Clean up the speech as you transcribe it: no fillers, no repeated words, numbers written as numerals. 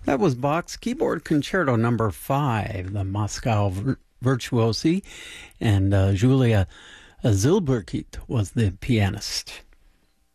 That was Bach's Keyboard Concerto Number 5, the Moscow Virtuosi, and Julia Zilberkit was the pianist.